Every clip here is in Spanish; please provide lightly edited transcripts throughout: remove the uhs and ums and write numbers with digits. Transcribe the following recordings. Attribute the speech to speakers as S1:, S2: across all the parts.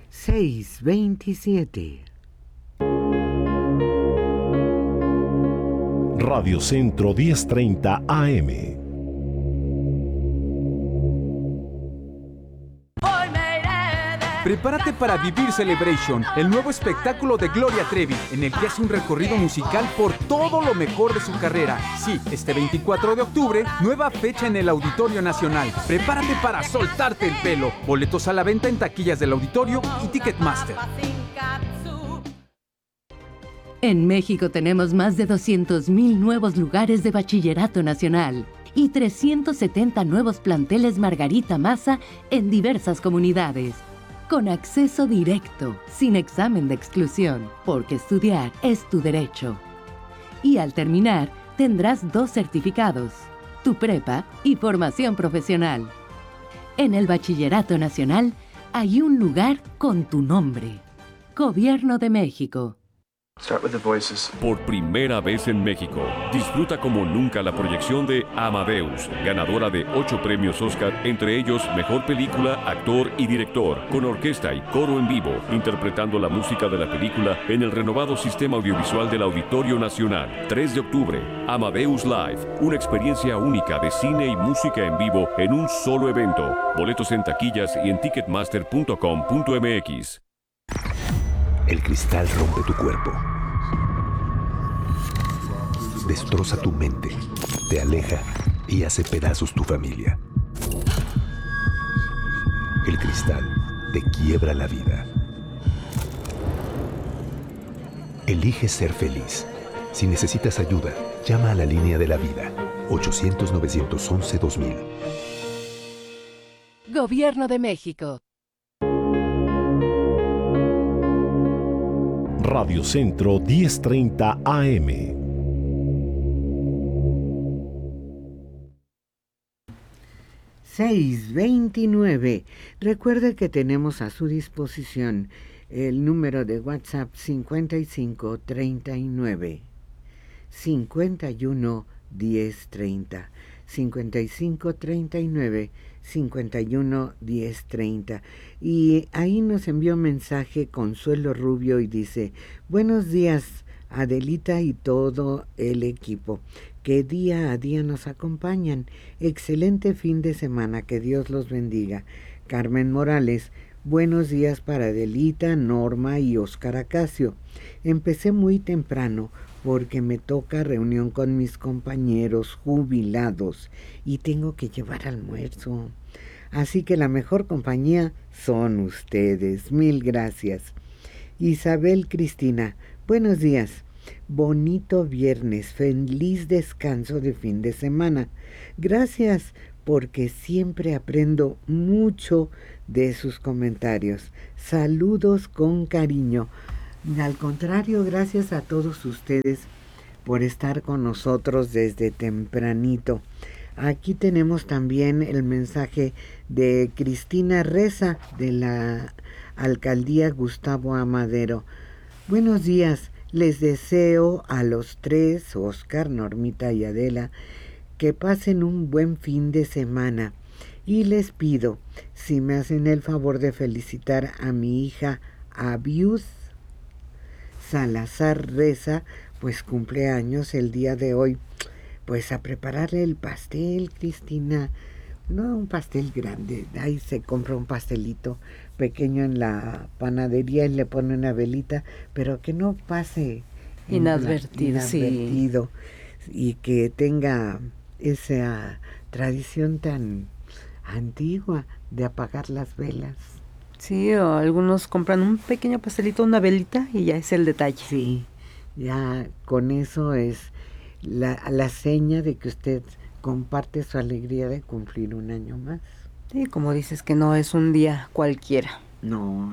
S1: 6:27.
S2: Radio Centro 1030 AM.
S3: Prepárate para vivir Celebration, el nuevo espectáculo de Gloria Trevi, en el que hace un recorrido musical por todo lo mejor de su carrera. Sí, este 24 de octubre, nueva fecha en el Auditorio Nacional. Prepárate para soltarte el pelo. Boletos a la venta en taquillas del auditorio y Ticketmaster.
S4: En México tenemos más de 200,000 nuevos lugares de bachillerato nacional y 370 nuevos planteles Margarita Maza en diversas comunidades. Con acceso directo, sin examen de exclusión, porque estudiar es tu derecho. Y al terminar, tendrás 2 certificados, tu prepa y formación profesional. En el Bachillerato Nacional hay un lugar con tu nombre. Gobierno de México.
S5: Por primera vez en México, disfruta como nunca la proyección de Amadeus, ganadora de 8 premios Oscar, entre ellos Mejor Película, Actor y Director, con orquesta y coro en vivo, interpretando la música de la película en el renovado sistema audiovisual del Auditorio Nacional. 3 de octubre, Amadeus Live, una experiencia única de cine y música en vivo en un solo evento. Boletos en taquillas y en ticketmaster.com.mx.
S6: El cristal rompe tu cuerpo, destroza tu mente, te aleja y hace pedazos tu familia. El cristal te quiebra la vida. Elige ser feliz. Si necesitas ayuda, llama a la línea de la vida, 800-911-2000.
S4: Gobierno de México.
S2: Radio Centro 1030 AM.
S1: $6.29. Recuerde que tenemos a su disposición el número de WhatsApp 5539 51 1030. 5539 51 1030. Y ahí nos envió un mensaje Consuelo Rubio y dice: buenos días, Adelita y todo el equipo que día a día nos acompañan. Excelente fin de semana, que Dios los bendiga. Carmen Morales: buenos días para Adelita, Norma y Óscar Acacio. Empecé muy temprano porque me toca reunión con mis compañeros jubilados y tengo que llevar almuerzo. Así que la mejor compañía son ustedes. Mil gracias. Isabel Cristina: buenos días. Bonito viernes, feliz descanso de fin de semana. Gracias, porque siempre aprendo mucho de sus comentarios. Saludos con cariño. Al contrario, gracias a todos ustedes por estar con nosotros desde tempranito. Aquí tenemos también el mensaje de Cristina Reza, de la Alcaldía Gustavo Amadero. Buenos días, les deseo a los 3, Óscar, Normita y Adela, que pasen un buen fin de semana. Y les pido, si me hacen el favor de felicitar a mi hija Abiud Salazar Reza, pues cumpleaños el día de hoy. Pues a prepararle el pastel, Cristina. No un pastel grande, ahí se compra un pastelito pequeño en la panadería y le pone una velita, pero que no pase inadvertido, sí. Y que tenga esa tradición tan antigua de apagar las velas.
S7: Sí, o algunos compran un pequeño pastelito, una velita, y ya es el detalle.
S1: Sí, ya con eso es la seña de que usted comparte su alegría de cumplir un año más.
S7: Sí, como dices, que no es un día cualquiera.
S1: No.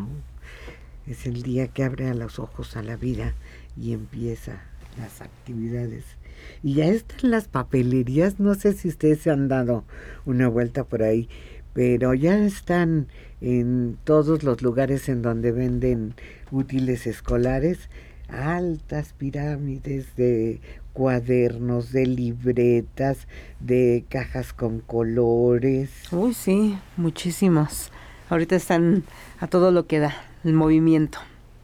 S1: Es el día que abre a los ojos a la vida y empieza las actividades. Y ya están las papelerías, no sé si ustedes se han dado una vuelta por ahí, pero ya están en todos los lugares en donde venden útiles escolares, altas pirámides de cuadernos, de libretas, de cajas con colores.
S7: Uy, sí, muchísimos. ahorita están a todo lo que da, el movimiento.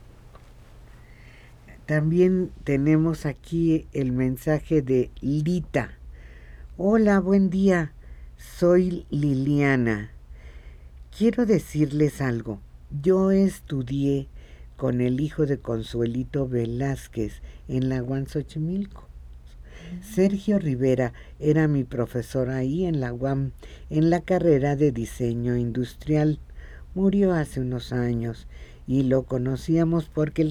S1: También tenemos aquí el mensaje de Lita. Hola, buen día. Soy Liliana. Quiero decirles algo. Yo estudié con el hijo de Consuelito Velázquez en la UAM Xochimilco. Sergio Rivera era mi profesor ahí en la UAM, en la carrera de diseño industrial. Murió hace unos años y lo conocíamos porque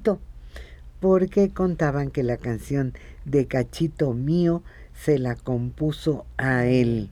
S1: contaban que la canción de Cachito Mío se la compuso a él.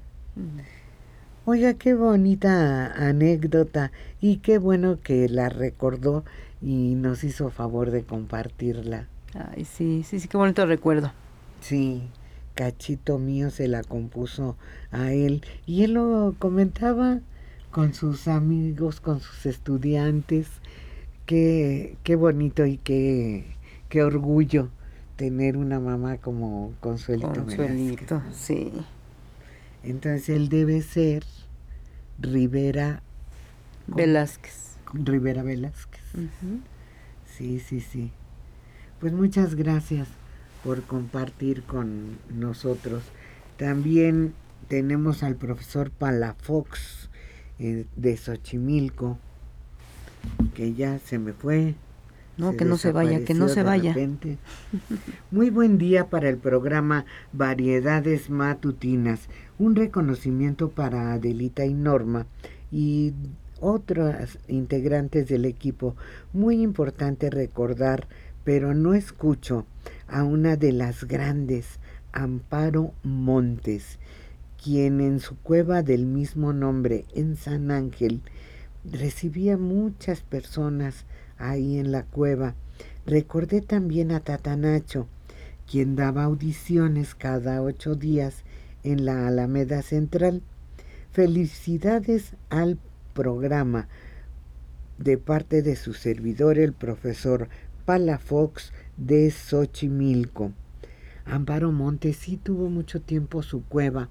S1: Oiga, qué bonita anécdota y qué bueno que la recordó y nos hizo favor de compartirla.
S7: Ay, sí, qué bonito recuerdo.
S1: Sí, Cachito Mío se la compuso a él y él lo comentaba con sus amigos, con sus estudiantes. Qué bonito y qué orgullo tener una mamá como Consuelito Velázquez.
S7: Sí.
S1: Entonces él debe ser Rivera
S7: Velázquez.
S1: Uh-huh. Sí. Pues muchas gracias por compartir con nosotros. También tenemos al profesor Palafox de Xochimilco, que ya se me fue.
S7: No, que no se vaya.
S1: Repente. Muy buen día para el programa Variedades Matutinas. Un reconocimiento para Adelita y Norma y otras integrantes del equipo. Muy importante recordar, pero no escucho, a una de las grandes, Amparo Montes, quien en su cueva del mismo nombre en San Ángel recibía muchas personas ahí en la cueva. Recordé también a Tatanacho, quien daba audiciones cada 8 días en la Alameda Central. Felicidades al programa de parte de su servidor, el profesor Palafox de Xochimilco. Amparo Montes sí tuvo mucho tiempo su cueva.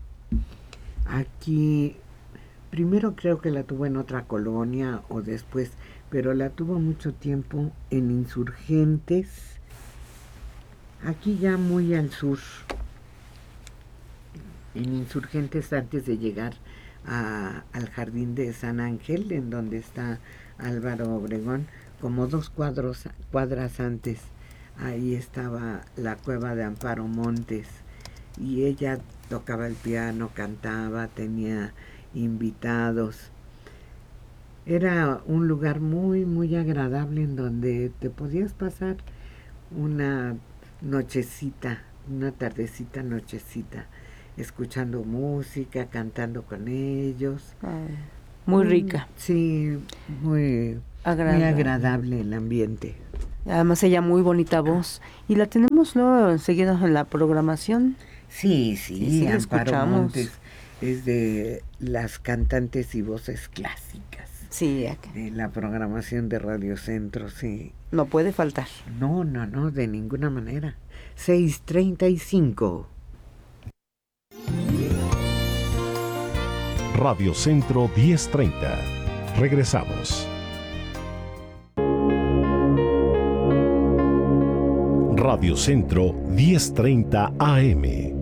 S1: Aquí, primero creo que la tuvo en otra colonia o después, pero la tuvo mucho tiempo en Insurgentes, aquí ya muy al sur, en Insurgentes antes de llegar al jardín de San Ángel, en donde está Álvaro Obregón, como 2 cuadras antes. Ahí estaba la cueva de Amparo Montes y ella tocaba el piano, cantaba, tenía invitados. Era un lugar muy, muy agradable en donde te podías pasar una nochecita, una tardecita, nochecita, escuchando música, cantando con ellos.
S7: Ay, muy rica.
S1: Sí, muy agradable el ambiente.
S7: Además ella muy bonita voz. ¿Y la tenemos luego enseguida en la programación?
S1: Sí,
S7: la
S1: Amparo
S7: escuchamos.
S1: Montes es de las cantantes y voces clásicas.
S7: Sí,
S1: de la programación de Radio Centro, sí.
S7: No puede faltar.
S1: No, de ninguna manera. 6:35.
S2: Radio Centro 1030. Regresamos. Radio Centro 1030 AM.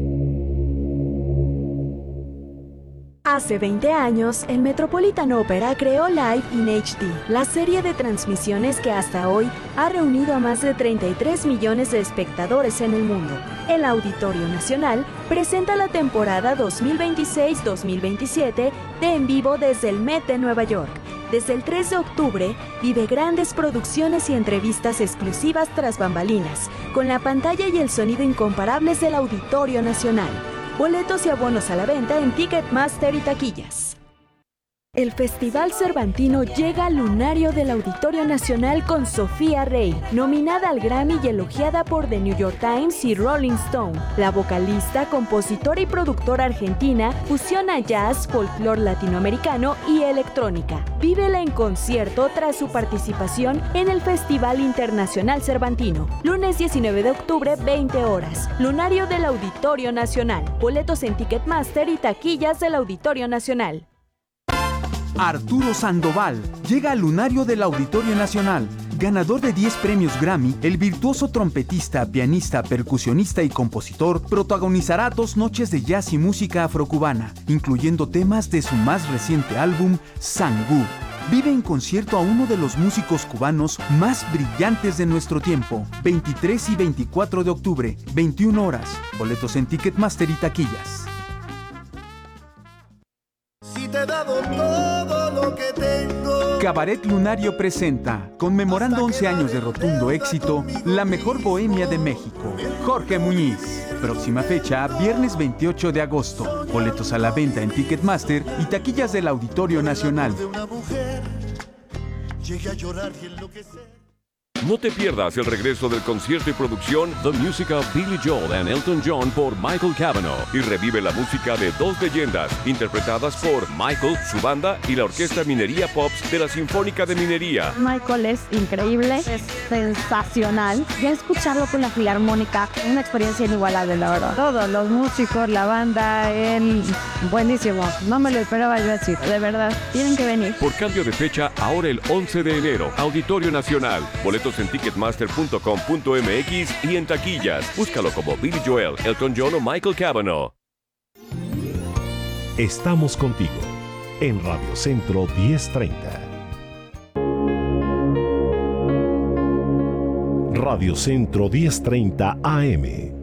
S8: Hace 20 años, el Metropolitan Opera creó Live in HD, la serie de transmisiones que hasta hoy ha reunido a más de 33 millones de espectadores en el mundo. El Auditorio Nacional presenta la temporada 2026-2027 de En Vivo desde el Met de Nueva York. Desde el 3 de octubre, vive grandes producciones y entrevistas exclusivas tras bambalinas, con la pantalla y el sonido incomparables del Auditorio Nacional. Boletos y abonos a la venta en Ticketmaster y taquillas. El Festival Cervantino llega al lunario del Auditorio Nacional con Sofía Rey, nominada al Grammy y elogiada por The New York Times y Rolling Stone. La vocalista, compositora y productora argentina fusiona jazz, folclore latinoamericano y electrónica. Vívela en concierto tras su participación en el Festival Internacional Cervantino. Lunes 19 de octubre, 20 horas. Lunario del Auditorio Nacional. Boletos en Ticketmaster y taquillas del Auditorio Nacional.
S3: Arturo Sandoval llega al lunario del Auditorio Nacional. Ganador de 10 premios Grammy, el virtuoso trompetista, pianista, percusionista y compositor protagonizará 2 noches de jazz y música afrocubana, incluyendo temas de su más reciente álbum, Sangú. Vive en concierto a uno de los músicos cubanos más brillantes de nuestro tiempo. 23 y 24 de octubre, 21 horas. Boletos en Ticketmaster y taquillas.
S9: Si te he dado todo lo que tengo.
S3: Cabaret Lunario presenta, conmemorando 11 años de rotundo éxito, la mejor bohemia de México. Jorge Muñiz. Próxima fecha, viernes 28 de agosto. Boletos a la venta en Ticketmaster y taquillas del Auditorio Nacional.
S5: No te pierdas el regreso del concierto y producción The Music of Billy Joel and Elton John por Michael Cavanaugh y revive la música de 2 leyendas interpretadas por Michael, su banda y la Orquesta Minería Pops de la Sinfónica de Minería.
S10: Michael es increíble, es sensacional. Ya escucharlo con la Filarmónica, una experiencia inigualable, la verdad. Todos los músicos, la banda, él, buenísimo. No me lo esperaba yo así, de verdad. Tienen que venir.
S5: Por cambio de fecha, ahora el 11 de enero, Auditorio Nacional. Boletos en ticketmaster.com.mx y en taquillas. Búscalo como Billy Joel, Elton John o Michael Cavanaugh.
S2: Estamos contigo en Radio Centro 1030. Radio Centro 1030 AM.